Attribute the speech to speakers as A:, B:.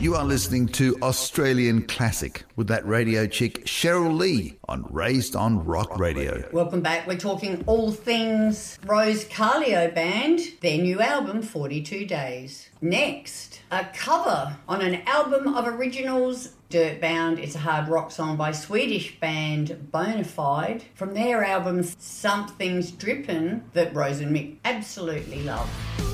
A: You are listening to Australian Classic with that radio chick Cheryl Lee on Raised on Rock Radio.
B: Welcome back. We're talking all things Rose Carlio Band, their new album, 42 Days. Next, a cover on an album of originals, Dirtbound. It's a hard rock song by Swedish band Bonafide from their album Something's Drippin' that Rose and Mick absolutely love.